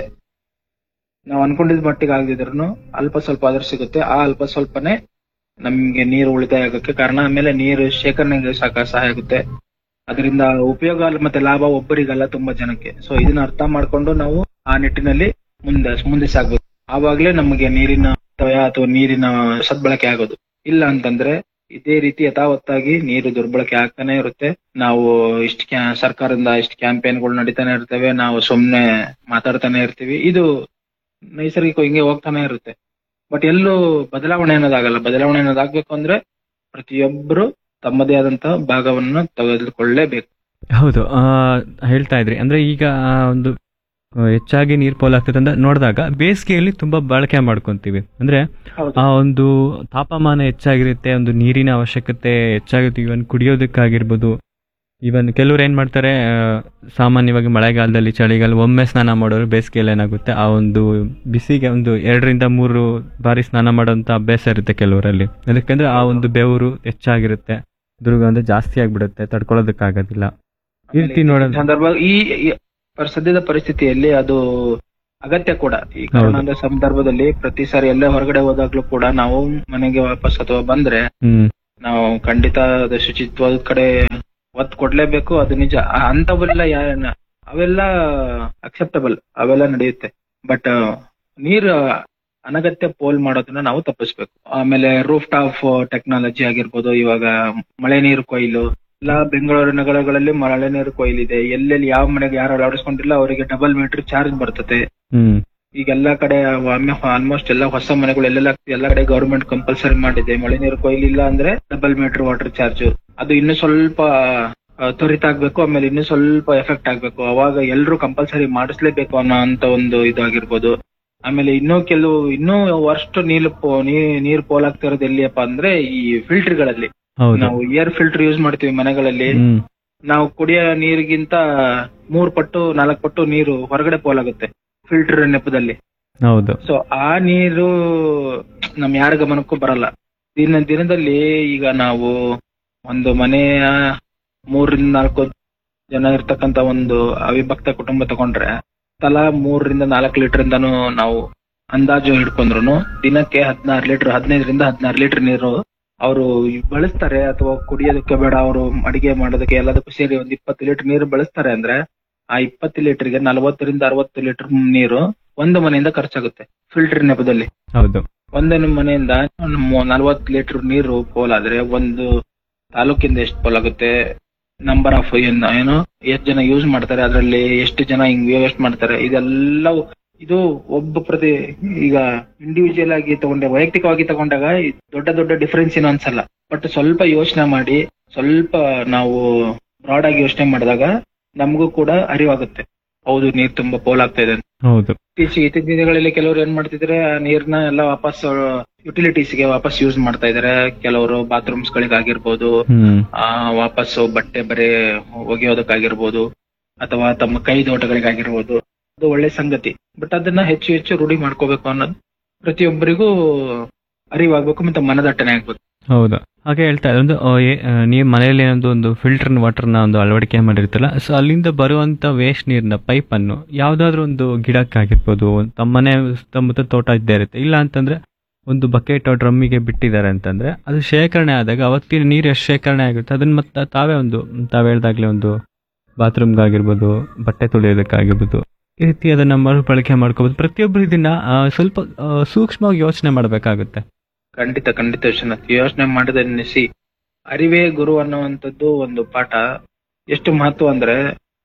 ನಾವು ಅನ್ಕೊಂಡಿದ್ ಮಟ್ಟಿಗೆ ಆಗದಿದ್ರು ಅಲ್ಪ ಸ್ವಲ್ಪ ಆದ್ರೂ ಸಿಗುತ್ತೆ. ಆ ಅಲ್ಪ ಸ್ವಲ್ಪನೇ ನಮ್ಗೆ ನೀರು ಉಳಿತಾಯ ಆಗೋಕ್ಕೆ ಕಾರಣ. ಆಮೇಲೆ ನೀರು ಶೇಖರಣೆಗೆ ಸಾಕ ಸಹಾಯ ಆಗುತ್ತೆ. ಅದರಿಂದ ಉಪಯೋಗ ಮತ್ತೆ ಲಾಭ ಒಬ್ಬರಿಗಲ್ಲ, ತುಂಬಾ ಜನಕ್ಕೆ. ಸೊ ಇದನ್ನ ಅರ್ಥ ಮಾಡ್ಕೊಂಡು ನಾವು ಆ ನಿಟ್ಟಿನಲ್ಲಿ ಮುಂದೆ ಮುಂದೆ ಸಾಗ್ಬೇಕು. ಆವಾಗ್ಲೇ ನಮಗೆ ನೀರಿನ ವ್ಯಯ ಅಥವಾ ನೀರಿನ ಸದ್ಬಳಕೆ ಆಗೋದು. ಇಲ್ಲ ಅಂತಂದ್ರೆ ಇದೇ ರೀತಿ ಯಥಾವತ್ತಾಗಿ ನೀರು ದುರ್ಬಳಕೆ ಆಗ್ತಾನೆ ಇರುತ್ತೆ. ನಾವು ಇಷ್ಟ ಸರ್ಕಾರದಿಂದ ಇಷ್ಟು ಕ್ಯಾಂಪೇನ್ಗಳು ನಡೀತಾನೆ ಇರ್ತವೆ, ನಾವು ಸುಮ್ನೆ ಮಾತಾಡ್ತಾನೆ ಇರ್ತೀವಿ. ಇದು ನೈಸರ್ಗಿಕ ಹಿಂಗೆ ಹೋಗ್ತಾನೆ ಇರುತ್ತೆ. ಬಟ್ ಎಲ್ಲೂ ಬದಲಾವಣೆ ಅನ್ನೋದಾಗಲ್ಲ. ಬದಲಾವಣೆ ಅನ್ನೋದಾಗ್ಬೇಕು ಅಂದ್ರೆ ಪ್ರತಿಯೊಬ್ಬರು ತಮ್ಮದೇ ಆದಂತಹ ಭಾಗವನ್ನು ತೆಗೆದುಕೊಳ್ಳಲೇಬೇಕು. ಹೌದು. ಆ, ಹೇಳ್ತಾ ಇದ್ರಿ ಅಂದ್ರೆ ಈಗ ಆ ಒಂದು ಆ, ಹೆಚ್ಚಾಗಿ ನೀರ್ ಪೋಲಾಗ್ತದೆ ಅಂತ ನೋಡಿದಾಗ ಬೇಸಿಗೆಯಲ್ಲಿ ತುಂಬಾ ಬಳಕೆ ಮಾಡ್ಕೊಂತೀವಿ. ಅಂದ್ರೆ ಹೌದು. ಆ ಒಂದು ತಾಪಮಾನ ಹೆಚ್ಚಾಗಿರುತ್ತೆ, ಒಂದು ನೀರಿನ ಅವಶ್ಯಕತೆ ಹೆಚ್ಚಾಗುತ್ತೆ, ಇವನ್ ಕುಡಿಯೋದಕ್ಕಾಗಿರ್ಬೋದು, ಇವನ್ ಕೆಲವ್ರು ಏನ್ ಮಾಡ್ತಾರೆ, ಆ, ಸಾಮಾನ್ಯವಾಗಿ ಮಳೆಗಾಲದಲ್ಲಿ ಚಳಿಗಾಲ ಒಮ್ಮೆ ಸ್ನಾನ ಮಾಡೋರು, ಬೇಸಿಗೆಯಲ್ಲಿ ಏನಾಗುತ್ತೆ ಆ ಒಂದು ಬಿಸಿಗೆ ಒಂದು ಎರಡರಿಂದ ಮೂರು ಬಾರಿ ಸ್ನಾನ ಮಾಡೋಂಥ ಅಭ್ಯಾಸ ಇರುತ್ತೆ ಕೆಲವರಲ್ಲಿ. ಅದಕ್ಕಂದ್ರೆ ಆ ಒಂದು ಬೆವರು ಹೆಚ್ಚಾಗಿರುತ್ತೆ, ದುರ್ಗಂಧ ಜಾಸ್ತಿ ಆಗ್ಬಿಡುತ್ತೆ, ತಡ್ಕೊಳ್ಳೋದಕ್ಕಾಗೋದಿಲ್ಲ. ಈ ರೀತಿ ನೋಡೋದು ಸಂದರ್ಭ ಈ ಈ ಪರ್- ಸದ್ಯದ ಪರಿಸ್ಥಿತಿಯಲ್ಲಿ ಅದು ಅಗತ್ಯ ಕೂಡ. ಈ ಕರೋನಾದ ಸಂದರ್ಭದಲ್ಲಿ ಪ್ರತಿ ಸಾರಿ ಎಲ್ಲೇ ಹೊರಗಡೆ ಹೋದಾಗ್ಲೂ ಕೂಡ ನಾವು ಮನೆಗೆ ವಾಪಸ್ ಅಥವಾ ಬಂದ್ರೆ ಹ್ಮ್ ನಾವು ಖಂಡಿತ ಅದು ಶುಚಿತ್ವದ ಕಡೆ ಒತ್ತು ಕೊಡ್ಲೇಬೇಕು. ಅದು ನಿಜ. ಆ ಅಂತವೆಲ್ಲ ಯಾ- ಅವೆಲ್ಲ ಅಕ್ಸೆಪ್ಟಬಲ್, ಅವೆಲ್ಲ ನಡೆಯುತ್ತೆ. ಬಟ್ ನೀರು ಅನಗತ್ಯ ಪೋಲ್ ಮಾಡೋದನ್ನ ನಾವು ತಪ್ಪಿಸ್ಬೇಕು. ಆಮೇಲೆ ರೂಫ್ ಟಾಪ್ ಟೆಕ್ನಾಲಜಿ ಆಗಿರ್ಬೋದು, ಇವಾಗ ಮಳೆ ನೀರು ಕೊಯ್ಲು ಎಲ್ಲ ಬೆಂಗಳೂರು ನಗರಗಳಲ್ಲಿ ಮಳೆ ನೀರು ಕೊಯ್ಲಿದೆ. ಎಲ್ಲೆಲ್ಲಿ ಯಾವ ಮನೆಗೆ ಯಾರು ಅಳವಡಿಸ್ಕೊಂಡಿಲ್ಲ ಅವರಿಗೆ ಡಬಲ್ ಮೀಟರ್ ಚಾರ್ಜ್ ಬರ್ತದೆ. ಹ್ಮ್ ಈಗ ಎಲ್ಲಾ ಕಡೆ ಆಲ್ಮೋಸ್ಟ್ ಎಲ್ಲ ಹೊಸ ಮನೆಗಳು ಎಲ್ಲೆಲ್ಲ ಎಲ್ಲ ಕಡೆ ಗವರ್ಮೆಂಟ್ ಕಂಪಲ್ಸರಿ ಮಾಡಿದೆ. ಮಳೆ ನೀರು ಕೊಯ್ಲಿಲ್ಲ ಅಂದ್ರೆ ಡಬಲ್ ಮೀಟರ್ ವಾಟರ್ ಚಾರ್ಜ್. ಅದು ಇನ್ನು ಸ್ವಲ್ಪ ಆ, ತ್ವರಿತ ಆಗ್ಬೇಕು, ಆಮೇಲೆ ಇನ್ನು ಸ್ವಲ್ಪ ಎಫೆಕ್ಟ್ ಆಗ್ಬೇಕು. ಅವಾಗ ಎಲ್ರು ಕಂಪಲ್ಸರಿ ಮಾಡಿಸ್ಲೇಬೇಕು ಅನ್ನೋ ಅಂತ ಒಂದು ಇದಾಗಿರ್ಬೋದು. ಆಮೇಲೆ ಇನ್ನೂ ಕೆಲವು ಇನ್ನೂ ವರ್ಸ್ಟ್ ನೀರು ಪೋ- ನೀ- ನೀರು ಪೋಲಾಗ್ತಾ ಇರೋದು ಎಲ್ಲಿಯಪ್ಪ ಅಂದ್ರೆ ಈ ಫಿಲ್ಟರ್ ಗಳಲ್ಲಿ. ಹೌದು. ನಾವು ಏರ್ ಫಿಲ್ಟರ್ ಯೂಸ್ ಮಾಡ್ತೀವಿ ಮನೆಗಳಲ್ಲಿ. ಹ್ಮ್ ನಾವು ಕುಡಿಯೋ ನೀರಿಗಿಂತ ಮೂರ್ ಪಟ್ಟು ನಾಲ್ಕು ಪಟ್ಟು ನೀರು ಹೊರಗಡೆ ಪೋಲಾಗುತ್ತೆ ಫಿಲ್ಟರ್ ನೆಪದಲ್ಲಿ. ಹೌದು. ಸೊ ಆ ನೀರು ನಮ್ ಯಾರ ಗಮನಕ್ಕೂ ಬರಲ್ಲ. ದಿನ ದಿನದಲ್ಲಿ ಈಗ ನಾವು ಒಂದು ಮನೆಯ ಮೂರರಿಂದ ನಾಲ್ಕು ಜನ ಇರ್ತಕ್ಕಂತ ಒಂದು ಅವಿಭಕ್ತ ಕುಟುಂಬ ತಗೊಂಡ್ರೆ ತಲಾ ಮೂರರಿಂದ ನಾಲ್ಕು ಲೀಟರ್ ಇಂದಾನು ನಾವು ಅಂದಾಜು ಹಿಡ್ಕೊಂಡ್ರು ದಿನಕ್ಕೆ ಹದಿನಾರು ಲೀಟರ್ ಹದಿನೈದರಿಂದ ಹದಿನಾರು ಲೀಟರ್ ನೀರು ಅವರು ಬಳಸ್ತಾರೆ. ಅಥವಾ ಕುಡಿಯೋದಕ್ಕೆ ಬೇಡ, ಅವರು ಅಡಿಗೆ ಮಾಡೋದಕ್ಕೆ ಎಲ್ಲದಕ್ಕೂ ಸೇರಿ ಒಂದ್ ಇಪ್ಪತ್ತು ಲೀಟರ್ ನೀರು ಬಳಸ್ತಾರೆ ಅಂದ್ರೆ ಆ ಇಪ್ಪತ್ತು ಲೀಟರ್ಗೆ ನಲವತ್ತರಿಂದ ಅರವತ್ತು ಲೀಟರ್ ನೀರು ಒಂದು ಮನೆಯಿಂದ ಖರ್ಚಾಗುತ್ತೆ ಫಿಲ್ಟರ್ ನೆಪದಲ್ಲಿ. ಹೌದು. ಒಂದೇ ಮನೆಯಿಂದ ನಲವತ್ತು ಲೀಟರ್ ನೀರು ಪೋಲಾದ್ರೆ ಒಂದು ತಾಲೂಕಿಂದ ಎಷ್ಟು ಪೋಲಾಗುತ್ತೆ, ನಂಬರ್ ಆಫ್ ಏನು ಎಷ್ಟು ಜನ ಯೂಸ್ ಮಾಡ್ತಾರೆ, ಅದರಲ್ಲಿ ಎಷ್ಟು ಜನ ಹಿಂಗ್ ವೇಸ್ಟ್ ಮಾಡ್ತಾರೆ, ಇದೆಲ್ಲ ಇದು ಒಬ್ಬ ಪ್ರತಿ ಈಗ ಇಂಡಿವಿಜುವಲ್ ಆಗಿ ತಗೊಂಡೆ ವೈಯಕ್ತಿಕವಾಗಿ ತಗೊಂಡಾಗ ದೊಡ್ಡ ದೊಡ್ಡ ಡಿಫರೆನ್ಸ್ ಏನು ಅನ್ಸಲ್ಲ. ಬಟ್ ಸ್ವಲ್ಪ ಯೋಚನೆ ಮಾಡಿ ಸ್ವಲ್ಪ ನಾವು ಬ್ರಾಡ್ ಆಗಿ ಯೋಚನೆ ಮಾಡಿದಾಗ ನಮಗೂ ಕೂಡ ಅರಿವಾಗುತ್ತೆ, ಹೌದು ನೀರ್ ತುಂಬಾ ಪೋಲಾಗ್ತಾ ಇದೆ. ಹೌದು. ಇತ್ತೀಚೆಗೆ ಇತ್ತೀಚಿನ ದಿನಗಳಲ್ಲಿ ಕೆಲವರು ಏನ್ ಮಾಡ್ತಿದ್ರೆ ಆ ನೀರ್ನ ಎಲ್ಲ ವಾಪಸ್ ಯುಟಿಲಿಟೀಸ್ ಗೆ ವಾಪಸ್ ಯೂಸ್ ಮಾಡ್ತಾ ಇದಾರೆ. ಕೆಲವರು ಬಾತ್ರೂಮ್ಸ್ ಗಳಿಗಾಗಿರ್ಬೋದು, ಹ್ಮ್ ಆ ವಾಪಸ್ ಬಟ್ಟೆ ಬರೆ ಒಗೆಯೋದಕ್ಕಾಗಿರ್ಬೋದು, ಅಥವಾ ತಮ್ಮ ಕೈ ತೋಟಗಳಿಗಾಗಿರ್ಬೋದು. ಅದು ಒಳ್ಳೆ ಸಂಗತಿ. ಬಟ್ ಅದನ್ನ ಹೆಚ್ಚು ಹೆಚ್ಚು ರೂಢಿ ಮಾಡ್ಕೋಬೇಕು ಅನ್ನೋದು ಪ್ರತಿಯೊಬ್ಬರಿಗೂ ಅರಿವಾಗಬೇಕು ಮತ್ತೆ ಮನದಟ್ಟನೆ ಆಗ್ಬೇಕು. ಹೌದು. ಹಾಗೆ ಹೇಳ್ತಾ ಇದ್ದಾರೆ ಒಂದು ಆ, ಏ- ಆ, ನೀವು ಮನೆಯಲ್ಲಿ ಏನೊಂದು ಒಂದು ಫಿಲ್ಟರ್ ವಾಟರ್ನ ಒಂದು ಅಳವಡಿಕೆ ಮಾಡಿರ್ತೀರಲ್ಲ, ಸೊ ಅಲ್ಲಿಂದ ಬರುವಂತ ವೇಸ್ಟ್ ನೀರಿನ ಪೈಪ್ ಅನ್ನು ಯಾವ್ದಾದ್ರು ಒಂದು ಗಿಡಕ್ಕಾಗಿರ್ಬೋದು, ತಮ್ಮನೆ ಸುತ್ತಮುತ್ತ ತೋಟ ಇದ್ದೇ ಇರುತ್ತೆ, ಇಲ್ಲ ಅಂತಂದ್ರೆ ಒಂದು ಬಕೆಟ್ ಡ್ರಮ್ಮಿಗೆ ಬಿಟ್ಟಿದ್ದಾರೆ ಅಂತಂದ್ರೆ ಅದು ಶೇಖರಣೆ ಆದಾಗ ಅವತ್ತಿನ ನೀರು ಎಷ್ಟು ಶೇಖರಣೆ ಆಗುತ್ತೆ ಅದನ್ನ ಮತ್ತೆ ತಾವೇ ಒಂದು ತಾವು ಹೇಳ್ದಾಗ್ಲೇ ಒಂದು ಬಾತ್ರೂಮ್ಗಾಗಿರ್ಬೋದು, ಬಟ್ಟೆ ತೊಳೆಯೋದಕ್ಕಾಗಿರ್ಬೋದು, ಈ ರೀತಿ ಅದನ್ನ ಮರುಬಳಕೆ ಮಾಡ್ಕೋಬಹುದು. ಪ್ರತಿಯೊಬ್ಬರು ಇದನ್ನ ಆ, ಸ್ವಲ್ಪ ಆ, ಸೂಕ್ಷ್ಮವಾಗಿ ಯೋಚನೆ ಮಾಡಬೇಕಾಗುತ್ತೆ. ಖಂಡಿತ ಖಂಡಿತ ವಿಶ್ವನಾಥ್, ಯೋಚನೆ ಮಾಡದೆ ನಿಲ್ಲಿಸಿ. ಅರಿವೇ ಗುರು ಅನ್ನುವಂಥದ್ದು ಒಂದು ಪಾಠ ಎಷ್ಟು ಮಹತ್ವ ಅಂದ್ರೆ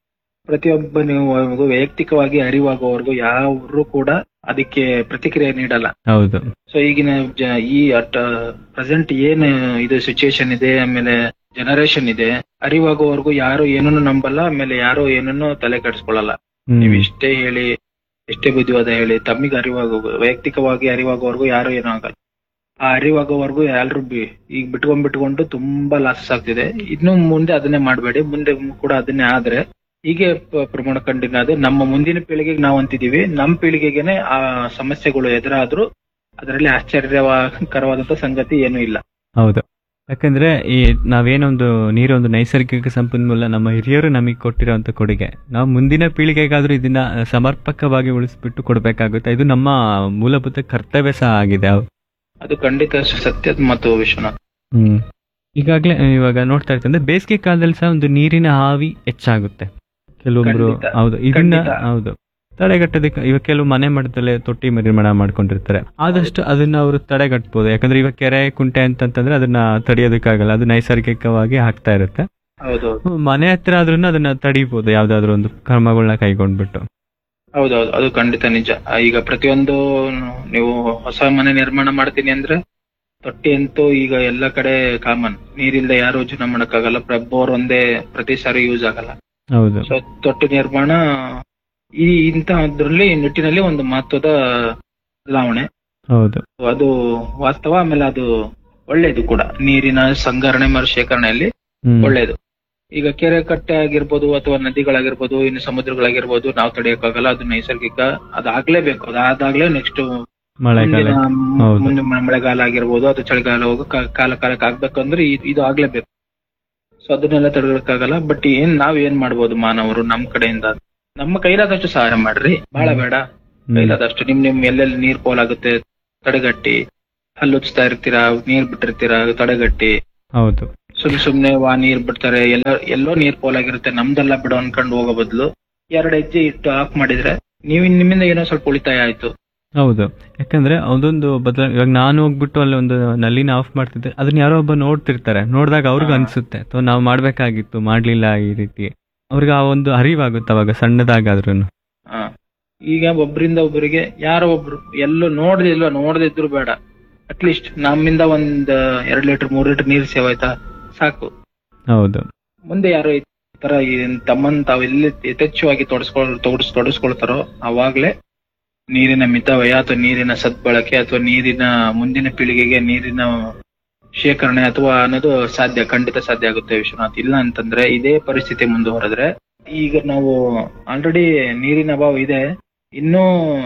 ಪ್ರತಿಯೊಬ್ಬನಿಗೂ ವೈಯಕ್ತಿಕವಾಗಿ ಅರಿವಾಗುವವರೆಗೂ ಯಾರು ಕೂಡ ಅದಕ್ಕೆ ಪ್ರತಿಕ್ರಿಯೆ ನೀಡಲ್ಲ. ಹೌದು. ಸೊ ಈಗಿನ ಜ- ಈ ಪ್ರೆಸೆಂಟ್ ಏನ್ ಇದು ಸಿಚುಯೇಷನ್ ಇದೆ, ಆಮೇಲೆ ಜನರೇಷನ್ ಇದೆ, ಅರಿವಾಗುವವರೆಗೂ ಯಾರು ಏನನ್ನು ನಂಬಲ್ಲ, ಆಮೇಲೆ ಯಾರು ಏನನ್ನು ತಲೆ ಕೆಡಿಸ್ಕೊಳ್ಳಲ್ಲ. ಹ್ಮ್. ನೀವು ಎಷ್ಟೇ ಹೇಳಿ ಎಷ್ಟೇ ಬುದ್ಧಿವಾದ ಹೇಳಿ ತಮ್ಮಿಗೆ ಅರಿವಾಗೋ ವೈಯಕ್ತಿಕವಾಗಿ ಅರಿವಾಗುವವರೆಗೂ ಯಾರು ಏನೂ ಆಗಲ್ಲ. ಆ ಅರಿವಾಗೋವರೆಗೂ ಯಾರು ಈಗ ಬಿಟ್ಕೊಂಡ್ ಬಿಟ್ಕೊಂಡು ತುಂಬಾ ಲಾಸಸ್ ಆಗ್ತಿದೆ. ಇನ್ನು ಮುಂದೆ ಅದನ್ನೇ ಮಾಡಬೇಡಿ, ಮುಂದೆ ಕೂಡ ಅದನ್ನೇ ಆದ್ರೆ ಹೀಗೆ ಪ- ಪ್ರಮಾಣ ಕಂಡಿನಾದ್ರೆ ನಮ್ಮ ಮುಂದಿನ ಪೀಳಿಗೆಗೆ ನಾವು ಅಂತಿದೀವಿ, ನಮ್ಮ ಪೀಳಿಗೆಗೆನೆ ಆ ಸಮಸ್ಯೆಗಳು ಎದುರಾದ್ರೂ ಅದರಲ್ಲಿ ಆಶ್ಚರ್ಯಕರವಾದಂತ ಸಂಗತಿ ಏನೂ ಇಲ್ಲ. ಹೌದು. ಯಾಕಂದ್ರೆ ಈ ನಾವೇನೊಂದು ನೀರೊಂದು ನೈಸರ್ಗಿಕ ಸಂಪನ್ಮೂಲ, ನಮ್ಮ ಹಿರಿಯರು ನಮಗೆ ಕೊಟ್ಟಿರೋಂಥ ಕೊಡುಗೆ, ನಾವು ಮುಂದಿನ ಪೀಳಿಗೆಗಾದ್ರೂ ಇದನ್ನ ಸಮರ್ಪಕವಾಗಿ ಉಳಿಸ್ಬಿಟ್ಟು ಕೊಡ್ಬೇಕಾಗುತ್ತೆ. ಇದು ನಮ್ಮ ಮೂಲಭೂತ ಕರ್ತವ್ಯ ಸಹ ಆಗಿದೆ. ಅದು ಖಂಡಿತ ಸತ್ಯದ ಮತ್ತು ವಿಶ್ವನಾಥ್. ಹ್ಮ್ ಈಗಾಗಲೇ ಇವಾಗ ನೋಡ್ತಾ ಇರ್ತಂದ್ರೆ ಬೇಸಿಗೆ ಕಾಲದಲ್ಲಿ ಸಹ ಒಂದು ನೀರಿನ ಹಾವಿ ಹೆಚ್ಚಾಗುತ್ತೆ ಕೆಲವೊಬ್ರು. ಖಂಡಿತ. ಹೌದು. ಇದನ್ನ ಖಂಡಿತ. ಹೌದು ತಡೆಗಟ್ಟೋದಕ್ಕೆ ಇವಾಗ ಕೆಲವು ಮನೆ ಮಟ್ಟದಲ್ಲೇ ತೊಟ್ಟಿ ನಿರ್ಮಾಣ ಮಾಡ್ಕೊಂಡಿರ್ತಾರೆ. ಆದಷ್ಟು ಅದನ್ನ ಅವರು ತಡೆಗಟ್ಬೋದು. ಯಾಕಂದ್ರೆ ಇವಾಗ ಕೆರೆ ಕುಂಟೆ ಅಂತಂತಂದ್ರೆ ಅದನ್ನ ತಡೆಯೋದಕ್ಕಾಗಲ್ಲ, ಅದು ನೈಸರ್ಗಿಕವಾಗಿ ಆಗ್ತಾ ಇರುತ್ತೆ. ಹೌದು ಮನೆ ಹತ್ರ ಆದ್ರೂ ಅದನ್ನ ತಡೀಬಹುದು ಯಾವ್ದಾದ್ರು ಒಂದು ಕ್ರಮಗಳನ್ನ ಕೈಗೊಂಡ್ಬಿಟ್ಟು. ಹೌದೌದು, ಅದು ಖಂಡಿತ ನಿಜ. ಈಗ ಪ್ರತಿಯೊಂದು ನೀವು ಹೊಸ ಮನೆ ನಿರ್ಮಾಣ ಮಾಡ್ತೀನಿ ಅಂದ್ರೆ ತೊಟ್ಟಿ ಅಂತೂ ಈಗ ಎಲ್ಲ ಕಡೆ ಕಾಮನ್. ನೀರಿಲ್ದೆ ಯಾರು ಜೀವನ ಮಾಡಕ್ಕಾಗಲ್ಲ. ಬೋರ್ ಒಂದೇ ಪ್ರತಿ ಸಾರಿ ಯೂಸ್ ಆಗಲ್ಲ. ಹೌದು. ಸೊ ತೊಟ್ಟಿ ನಿರ್ಮಾಣ ಈ ಇಂತಹದ್ರಲ್ಲಿ ನಿಟ್ಟಿನಲ್ಲಿ ಒಂದು ಮಹತ್ವದ ಬದಲಾವಣೆ. ಹೌದು. ಅದು ವಾಸ್ತವ. ಆಮೇಲೆ ಅದು ಒಳ್ಳೇದು ಕೂಡ, ನೀರಿನ ಸಂಗ್ರಹಣೆ ಮರು ಶೇಖರಣೆಯಲ್ಲಿ ಹ್ಮ್. ಒಳ್ಳೇದು. ಈಗ ಕೆರೆ ಕಟ್ಟೆ ಆಗಿರ್ಬೋದು ಅಥವಾ ನದಿಗಳಾಗಿರ್ಬೋದು ಇನ್ನು ಸಮುದ್ರಗಳಾಗಿರ್ಬೋದು ನಾವು ತಡೆಯಕ್ಕಾಗಲ್ಲ, ಅದು ನೈಸರ್ಗಿಕ, ಅದಾಗ್ಲೇಬೇಕು. ಅದಾದಾಗ್ಲೇ ನೆಕ್ಸ್ಟ್ ಮಳೆಗಾಲ ಹೌದು. ಮುಂದೆ ಮಳೆಗಾಲ ಆಗಿರ್ಬೋದು ಅದು ಚಳಿಗಾಲ ಹೋಗೋ ಕಾ- ಕಾಲ ಕಾಲಕ್ಕೆ ಆಗ್ಬೇಕಂದ್ರೆ ಇ- ಇದು ಆಗ್ಲೇಬೇಕು. ಸೊ ಅದನ್ನೆಲ್ಲ ತಡೆಯಕ್ಕಾಗಲ್ಲ. ಬಟ್ ಏನ್ ನಾವ್ ಏನ್ ಮಾಡ್ಬೋದು ಮಾನವರು ನಮ್ ಕಡೆಯಿಂದ, ನಮ್ಮ ಕೈಲಾದಷ್ಟು ಸಹಾಯ ಮಾಡ್ರಿ, ಬಹಳ ಬೇಡ, ಕೈಲಾದಷ್ಟು ನಿಮ್ ನಿಮ್ ಎಲ್ಲೆಲ್ಲಿ ನೀರ್ ಪೋಲಾಗುತ್ತೆ ತಡೆಗಟ್ಟಿ, ಹಲ್ಲುಚ್ತಾ ಇರ್ತೀರಾ, ನೀರ್ ಬಿಟ್ಟಿರ್ತೀರಾ ತಡೆಗಟ್ಟಿ. ಹೌದು. ಸುಮ್ ಸುಮ್ನೆ ವಾ ನೀರ್ ಬಿಡ್ತಾರೆ, ಎಲ್ಲ ಎಲ್ಲೋ ನೀರ್ ಪೋಲಾಗಿರುತ್ತೆ, ನಮ್ದೆಲ್ಲ ಬಿಡು ಅನ್ಕೊಂಡು ಹೋಗೋ ಬದಲು ಎರಡ್ ಹೆಜ್ಜೆ ಇಟ್ಟು ಆಫ್ ಮಾಡಿದ್ರೆ ನೀವು ನಿಮ್ಮಿಂದ ಏನೋ ಸ್ವಲ್ಪ ಉಳಿತಾಯ ಆಯ್ತು. ಹೌದು, ಯಾಕಂದ್ರೆ ಅದೊಂದು ಬದಲ ಇವಾಗ ನಾನು ಹೋಗ್ಬಿಟ್ಟು ಅಲ್ಲಿ ಒಂದು ನಲ್ಲಿನ ಆಫ್ ಮಾಡ್ತಿದ್ದೆ, ಅದನ್ನ ಯಾರೋ ಒಬ್ಬ ನೋಡ್ತಿರ್ತಾರೆ, ನೋಡಿದಾಗ ಅವ್ರಿಗೆ ಅನ್ಸುತ್ತೆ ಅಥವಾ ನಾವು ಮಾಡ್ಬೇಕಾಗಿತ್ತು ಮಾಡ್ಲಿಲ್ಲ ಈ ರೀತಿ, ಅವ್ರಿಗೆ ಆ ಒಂದು ಅರಿವಾಗುತ್ತೆ ಅವಾಗ ಸಣ್ಣದಾಗಾದ್ರೂ. ಹಾ, ಈಗ ಒಬ್ರಿಂದ ಒಬ್ಬರಿಗೆ ಯಾರೋ ಒಬ್ರು ಎಲ್ಲೋ ನೋಡ್ದಿಲ್ವ, ನೋಡ್ದಿದ್ರು ಬೇಡ, ಅಟ್ಲೀಸ್ಟ್ ನಮ್ಮಿಂದ ಒಂದ್ ಎರಡ್ ಲೀಟರ್ ಮೂರ್ ಲೀಟರ್ ನೀರ್ ಸೇವ್ ಆಯ್ತಾ ಸಾಕು. ಹೌದು. ಮುಂದೆ ಯಾರೋ ಈ ತರ ಈ ತಮ್ಮನ್ ತಾವ್ ಎಲ್ಲಿ ಯಥೇಚ್ಛವಾಗಿ ತೊಡಸ್ಕೊಳ್ ತೊಡಸ್ ತೊಡಸ್ಕೊಳ್ತಾರೋ ಅವಾಗ್ಲೇ ನೀರಿನ ಮಿತವ್ಯಯ ಅಥವಾ ನೀರಿನ ಸದ್ಬಳಕೆ ಅಥವಾ ನೀರಿನ ಮುಂದಿನ ಪೀಳಿಗೆಗೆ ನೀರಿನ ಶೇಖರಣೆ ಅಥವಾ ಅನ್ನೋದು ಸಾಧ್ಯ, ಖಂಡಿತ ಸಾಧ್ಯ ಆಗುತ್ತೆ ವಿಶ್ವನಾಥ್. ಇಲ್ಲ ಅಂತಂದ್ರೆ ಇದೇ ಪರಿಸ್ಥಿತಿ ಮುಂದುವರೆದ್ರೆ, ಈಗ ನಾವು ಆಲ್ರೆಡಿ ನೀರಿನ ಅಭಾವ ಇದೆ, ಇನ್ನೂ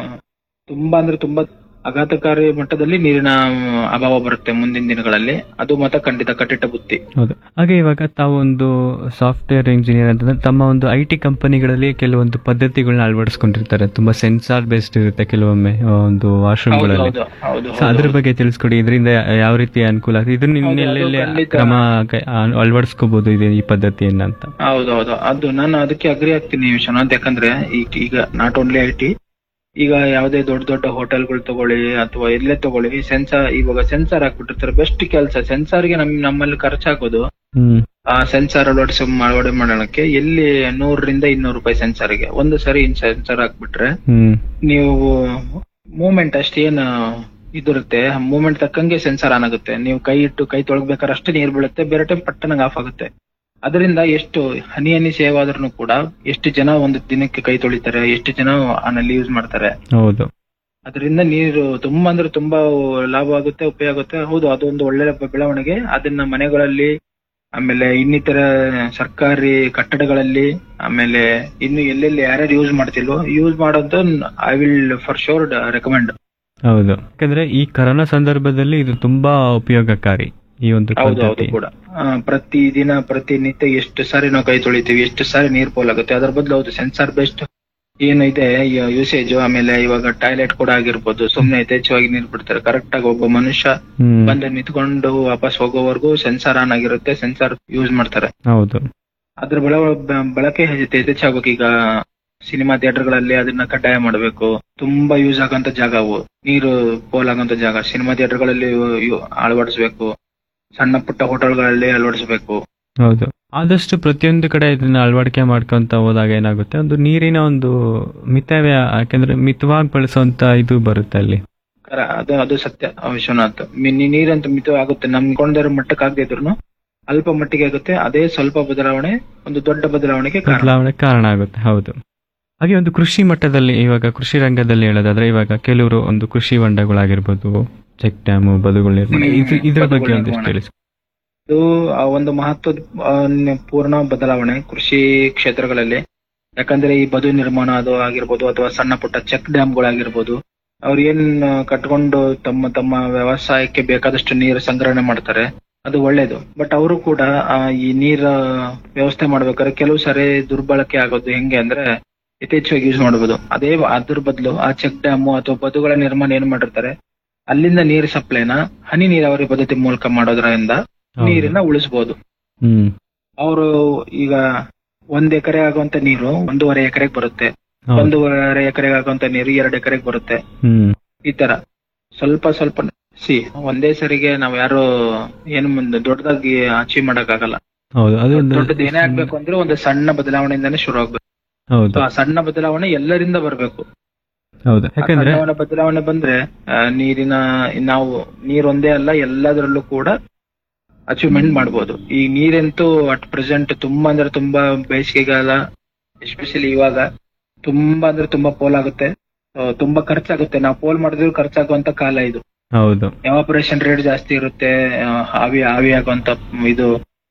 ತುಂಬಾ ಅಂದ್ರೆ ತುಂಬಾ ಆಘಾತಕಾರಿ ಮಟ್ಟದಲ್ಲಿ ನೀರಿನ ಅಭಾವ ಬರುತ್ತೆ ಮುಂದಿನ ದಿನಗಳಲ್ಲಿ. ಅದು ಮಾತ್ರ ಖಂಡಿತ ಕಟ್ಟಿಟ್ಟ ಬುತ್ತಿ. ಹೌದು. ಹಾಗೆ ಇವಾಗ ತಾವು ಒಂದು ಸಾಫ್ಟ್ವೇರ್ ಇಂಜಿನಿಯರ್ ಅಂತಂದ್ರೆ ತಮ್ಮ ಒಂದು ಐ ಟಿ ಕಂಪನಿಗಳಲ್ಲಿ ಕೆಲವೊಂದು ಪದ್ಧತಿಗಳನ್ನ ಅಳವಡಿಸ್ಕೊಂಡಿರ್ತಾರೆ, ತುಂಬಾ ಸೆನ್ಸಾರ್ ಬೇಸ್ಡ್ ಇರುತ್ತೆ ಕೆಲವೊಮ್ಮೆ ಒಂದು ವಾಶ್ರೂಮ್ಗಳಲ್ಲಿ. ಹೌದು, ಹೌದು, ಸೊ ಅದ್ರ ಬಗ್ಗೆ ತಿಳಿಸ್ಕೊಡಿ, ಇದರಿಂದ ಯಾವ ರೀತಿ ಅನುಕೂಲ ಆಗ್ತದೆ, ಇದನ್ನ ಹೌದು, ಇನ್ನೆಲ್ಲೆಲ್ಲಿ ಅದು ಖಂಡಿತ. ಕ್ರಮ ಕೈ- ಆ- ಅಳವಡಿಸ್ಕೋಬಹುದು ಇದೆ ಈ ಪದ್ಧತಿಯನ್ನ ಅಂತ. ಹೌದೌದು, ಅದು ನಾನು ಅದಕ್ಕೆ ಅಗ್ರಿ ಆಗ್ತೀನಿ ವಿಶ್ವನಾಥ್. ಯಾಕಂದ್ರೆ ಈಗ ಈಗ ನಾಟ್ ಓನ್ಲಿ ಐ ಟಿ, ಈಗ ಯಾವುದೇ ದೊಡ್ಡ ದೊಡ್ಡ ಹೋಟೆಲ್ಗಳು ತಗೊಳ್ಳಿ ಅಥವಾ ಎಲ್ಲೇ ತಗೊಳ್ಳಿ, ಸೆನ್ಸಾರ್ ಇವಾಗ ಸೆನ್ಸಾರ್ ಹಾಕ್ಬಿಟ್ಟಿರ್ತಾರೆ. ಬೆಸ್ಟ್ ಕೆಲಸ ಸೆನ್ಸಾರ್ಗೆ ನಮ್ ನಮ್ಮಲ್ಲಿ ಖರ್ಚಾಗೋದು ಹ್ಮ್ ಆ ಸೆನ್ಸಾರ್ ಅಳವಡಿಸ ಅಳವಡೆ ಮಾಡೋಣಕ್ಕೆ ಎಲ್ಲಿ ನೂರರಿಂದ ಇನ್ನೂರು ರೂಪಾಯಿ ಸೆನ್ಸಾರ್ಗೆ. ಒಂದು ಸರಿ ಸೆನ್ಸಾರ್ ಹಾಕ್ಬಿಟ್ರೆ ಹ್ಮ್ ನೀವು ಮೂವ್ಮೆಂಟ್ ಅಷ್ಟೇನು ಇದಿರುತ್ತೆ, ಮೂವ್ಮೆಂಟ್ ತಕ್ಕಂಗೆ ಸೆನ್ಸಾರ್ ಆನ್ ಆಗುತ್ತೆ. ನೀವು ಕೈ ಇಟ್ಟು ಕೈ ತೊಳಗ್ಬೇಕಾದ್ರೆ ಅಷ್ಟೇ ನೀರ್ ಬೀಳುತ್ತೆ, ಬೇರೆ ಟೈಮ್ ಪಟ್ಟನಾಗ ಆಫ್ ಆಗುತ್ತೆ. ಅದರಿಂದ ಎಷ್ಟು ಹನಿ ಹನಿ ಸೇವ್ ಆದ್ರೂ ಕೂಡ ಎಷ್ಟು ಜನ ಒಂದು ದಿನಕ್ಕೆ ಕೈ ತೊಳಿತಾರೆ, ಎಷ್ಟು ಜನ ಆನಲ್ಲಿ ಯೂಸ್ ಮಾಡ್ತಾರೆ. ಹೌದು. ಅದರಿಂದ ನೀರು ತುಂಬಾ ಅಂದ್ರೆ ತುಂಬಾ ಲಾಭ ಆಗುತ್ತೆ, ಉಪಯೋಗ ಆಗುತ್ತೆ. ಹೌದು, ಅದೊಂದು ಒಳ್ಳೆ ಬೆಳವಣಿಗೆ. ಅದನ್ನ ಮನೆಗಳಲ್ಲಿ, ಆಮೇಲೆ ಇನ್ನಿತರ ಸರ್ಕಾರಿ ಕಟ್ಟಡಗಳಲ್ಲಿ, ಆಮೇಲೆ ಇನ್ನು ಎಲ್ಲೆಲ್ಲಿ ಯಾರ್ಯಾರು ಯೂಸ್ ಮಾಡ್ತಿಲ್ವೋ ಯೂಸ್ ಮಾಡೋದು I will for sure recommend. ಹೌದು, ಯಾಕಂದ್ರೆ ಈ ಕರೋನಾ ಸಂದರ್ಭದಲ್ಲಿ ಇದು ತುಂಬಾ ಉಪಯೋಗಕಾರಿ ಈ ಒಂದು ಹೌದು ಹೌದು ಪದ್ಧತಿ. ಕೂಡ ಆ, ಪ್ರತಿ ದಿನ ಪ್ರತಿನಿತ್ಯ ಎಷ್ಟು ಸಾರಿ ನಾವು ಕೈ ತೊಳಿತೀವಿ, ಎಷ್ಟು ಸಾರಿ ನೀರ್ ಪೋಲಾಗುತ್ತೆ. ಅದರ ಬದಲು ಹೌದು ಸೆನ್ಸಾರ್ ಬೆಸ್ಟ್ ಏನಿದೆ ಯೂಸೇಜ್. ಆಮೇಲೆ ಇವಾಗ ಟಾಯ್ಲೆಟ್ ಕೂಡ ಆಗಿರ್ಬೋದು, ಸುಮ್ನೆ ಯಥೇಚ್ಛವಾಗಿ ನೀರ್ ಬಿಡ್ತಾರೆ. ಕರೆಕ್ಟ್ ಆಗಿ ಒಬ್ಬ ಮನುಷ್ಯ ಹ್ಮ್ ಬಂದು ನಿಂತ್ಕೊಂಡು ವಾಪಸ್ ಹೋಗೋವರೆಗೂ ಸೆನ್ಸಾರ್ ಆನ್ ಆಗಿರುತ್ತೆ, ಸೆನ್ಸಾರ್ ಯೂಸ್ ಮಾಡ್ತಾರೆ. ಹೌದು. ಅದ್ರ ಬಳ ಬಳಕೆ ಯಥೇಚ್ಛಾಗಬೇಕು. ಈಗ ಸಿನಿಮಾ ಥಿಯೇಟರ್ ಗಳಲ್ಲಿ ಅದನ್ನ ಕಡ್ಡಾಯ ಮಾಡಬೇಕು. ತುಂಬಾ ಯೂಸ್ ಆಗಂತ ಜಾಗ ಅವು, ನೀರು ಪೋಲ್ ಆಗಂತ ಜಾಗ ಸಿನಿಮಾ ಥಿಯೇಟರ್ ಗಳಲ್ಲಿ ಯು- ಅಳವಡಿಸ್ಬೇಕು. ಸಣ್ಣ ಪುಟ್ಟ ಹೋಟೆಲ್ಗಳಲ್ಲಿ ಅಳವಡಿಸಬೇಕು. ಹೌದು, ಆದಷ್ಟು ಪ್ರತಿಯೊಂದು ಕಡೆ ಇದನ್ನ ಅಳವಡಿಕೆ ಮಾಡ್ಕೊಂತ ಹೋದಾಗ ಏನಾಗುತ್ತೆ, ಒಂದು ನೀರಿನ ಒಂದು ಮಿತವ್ಯಯ, ಯಾಕಂದ್ರೆ ಮಿತವಾಗಿ ಬಳಸುವಂತ ಇದು ಬರುತ್ತೆ ಅಲ್ಲಿ. ಕರ ಅದು ಅದು ಸತ್ಯ ವಿಶ್ವನಾಥ್. ಮಿ- ನೀರಂತ ಮಿತ ಆಗುತ್ತೆ, ನಮ್ ಕೊಂಡರ ಮಟ್ಟಕ್ಕೆ ಆಗದೆ ಇದ್ರು ಅಲ್ಪ ಮಟ್ಟಿಗೆ ಆಗುತ್ತೆ. ಅದೇ ಸ್ವಲ್ಪ ಬದಲಾವಣೆ ಒಂದು ದೊಡ್ಡ ಬದಲಾವಣೆಗೆ ಕಾರಣ. ಬದಲಾವಣೆ ಕಾರಣ ಆಗುತ್ತೆ. ಹೌದು. ಹಾಗೆ ಒಂದು ಕೃಷಿ ಮಟ್ಟದಲ್ಲಿ, ಇವಾಗ ಕೃಷಿ ರಂಗದಲ್ಲಿ ಹೇಳೋದಾದ್ರೆ, ಇವಾಗ ಕೆಲವರು ಒಂದು ಕೃಷಿ ಹೊಂಡಗಳಾಗಿರ್ಬೋದು, ಚೆಕ್ ಡ್ಯಾಮು, ಬದುಗಳು ನಿರ್ಮಾಣ, ಇದು ಇದ್ರ ಬಗ್ಗೆ ಬದುಗಳ ಒಂದಿಷ್ಟು ನಿರ್ಮಾಣ. ತಿಳಿಸಿ. ಇದು ಆ ಒಂದು ಮಹತ್ವದ ಆ, ಪೂರ್ಣ ಬದಲಾವಣೆ ಕೃಷಿ ಕ್ಷೇತ್ರಗಳಲ್ಲಿ. ಯಾಕಂದ್ರೆ ಈ ಬದು ನಿರ್ಮಾಣ ಅದು ಆಗಿರ್ಬೋದು ಅಥವಾ ಸಣ್ಣ ಪುಟ್ಟ ಚೆಕ್ ಡ್ಯಾಮ್ಗಳಾಗಿರ್ಬೋದು, ಅವ್ರು ಏನ್ ಕಟ್ಕೊಂಡು ತಮ್ಮ ತಮ್ಮ ವ್ಯವಸಾಯಕ್ಕೆ ಬೇಕಾದಷ್ಟು ನೀರು ಸಂಗ್ರಹಣೆ ಮಾಡ್ತಾರೆ, ಅದು ಒಳ್ಳೇದು. ಬಟ್ ಅವರು ಕೂಡ ಆ, ಈ ನೀರ ವ್ಯವಸ್ಥೆ ಮಾಡ್ಬೇಕಾದ್ರೆ ಕೆಲವು ಸಾರಿ ದುರ್ಬಳಕೆ ಆಗೋದು ಹೆಂಗೆ ಅಂದ್ರೆ ಯಥೇಚ್ಛವಾಗಿ ಯೂಸ್ ಮಾಡಬಹುದು. ಅದೇ ಅದ್ರ ಬದಲು ಆ ಚೆಕ್ ಡ್ಯಾಮು ಅಥವಾ ಬದುಗಳ ನಿರ್ಮಾಣ ಏನ್ ಮಾಡಿರ್ತಾರೆ, ಅಲ್ಲಿಂದ ನೀರು ಸಪ್ಲೈನ ಹನಿ ನೀರಾವರಿ ಪದ್ಧತಿ ಮೂಲಕ ಮಾಡೋದ್ರಿಂದ ಹೌದು. ನೀರನ್ನ ಉಳಿಸಬಹುದು. ಹ್ಮ್ ಅವರು ಈಗ ಒಂದ್ ಎಕರೆ ಆಗುವಂತ ನೀರು ಒಂದೂವರೆ ಎಕರೆಗೆ ಬರುತ್ತೆ, ಹೌದು. ಒಂದೂವರೆ ಎಕರೆಗೆ ಆಗುವಂತ ನೀರು ಎರಡು ಎಕರೆಗೆ ಬರುತ್ತೆ. ಹ್ಮ್ ಈ ತರ ಸ್ವಲ್ಪ ಸ್ವಲ್ಪ ಸಿ ಒಂದೇ ಸರಿಗೆ ನಾವ್ ಯಾರು ಏನು ಮುಂದೆ ದೊಡ್ಡದಾಗಿ ಅಚೀವ್ ಮಾಡಕ್ ಆಗಲ್ಲ. ಹೌದು, ಅದು ಒಂದು ದೊಡ್ಡದು ಏನೇ ಆಗ್ಬೇಕು ಅಂದ್ರೆ ಒಂದು ಸಣ್ಣ ಬದಲಾವಣೆಯಿಂದಾನೇ ಶುರು ಆಗ್ಬೇಕು. ಹೌದು. So, ಆ ಸಣ್ಣ ಬದಲಾವಣೆ ಎಲ್ಲರಿಂದ ಬರ್ಬೇಕು. ಹೌದು, ಆ ಯಾಕಂದ್ರೆ ಸಣ್ಣ ಬದಲಾವಣೆ ಬಂದ್ರೆ ಆ, ನೀರಿನ ನಾವು ನೀರೊಂದೇ ಅಲ್ಲ ಎಲ್ಲದರಲ್ಲೂ ಕೂಡ ಅಚೀವ್ಮೆಂಟ್ ಮಾಡ್ಬೋದು. ಈ ನೀರಂತೂ ಅಟ್ ಪ್ರೆಸೆಂಟ್ ತುಂಬಾ ಅಂದ್ರೆ ತುಂಬಾ ಬೇಸಿಗೆಗಾಲ, ಎಸ್ಪೆಷಲಿ ಇವಾಗ ತುಂಬಾ ಅಂದ್ರೆ ತುಂಬಾ ಪೋಲ್ ಆಗುತ್ತೆ, ಆ, ತುಂಬಾ ಖರ್ಚಾಗುತ್ತೆ. ನಾವು ಪೋಲ್ ಮಾಡಿದ್ರು ಖರ್ಚಾಗುವಂತ ಕಾಲ ಇದು. ಹೌದು. ಎವಾಪರೇಷನ್ ರೇಟ್ ಜಾಸ್ತಿ ಇರುತ್ತೆ, ಆ, ಆವಿ ಆವಿ ಆಗುವಂತ ಇದು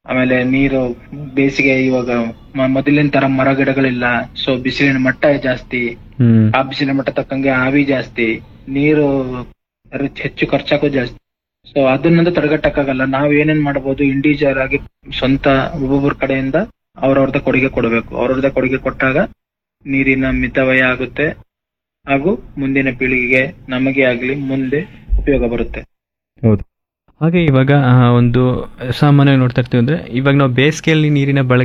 ಆಮೇಲೆ ನೀರು ಬೇಸಿಗೆ ಇವಾಗ ಮ- ಮೊದಲಿನ ತರ ಮರ ಗಿಡಗಳಿಲ್ಲ, ಸೊ ಬಿಸಿಲಿನ ಮಟ್ಟ ಜಾಸ್ತಿ. ಹ್ಮ್ ಆ ಬಿಸಿಲಿನ ಮಟ್ಟ ತಕ್ಕಂಗೆ ಆವಿ ಜಾಸ್ತಿ, ನೀರು ರಿಚ್- ಹೆಚ್ಚು ಖರ್ಚಾಕು ಜಾಸ್ತಿ. ಸೊ ಅದನ್ನಂತೂ ತಡೆಗಟ್ಟಕ್ಕಾಗಲ್ಲ. ನಾವ್ ಏನೇನ್ ಮಾಡಬಹುದು, ಇಂಡಿವಿಜುವಲ್ ಆಗಿ ಸ್ವಂತ ಒಬ್ಬೊಬ್ಬರ ಕಡೆಯಿಂದ ಅವ್ರವ್ರದ ಕೊಡುಗೆ ಕೊಡಬೇಕು. ಅವ್ರವ್ರದ ಕೊಡುಗೆ ಕೊಟ್ಟಾಗ ನೀರಿನ ಮಿತವ್ಯಯ ಆಗುತ್ತೆ ಹಾಗೂ ಮುಂದಿನ ಪೀಳಿಗೆಗೆ ನಮಗೆ ಆಗ್ಲಿ ಮುಂದೆ ಉಪಯೋಗ ಬರುತ್ತೆ. ಹೌದು. ಹಾಗೆ ಇವಾಗ ಆ, ಒಂದು ಸಾಮಾನ್ಯವಾಗಿ ನೋಡ್ತಾ ಇರ್ತೀವಿ ಅಂದ್ರೆ ಇವಾಗ ನಾವು ಬೇಸಿಗೆಯಲ್ಲಿ ನೀರಿನ ಬಳಕೆ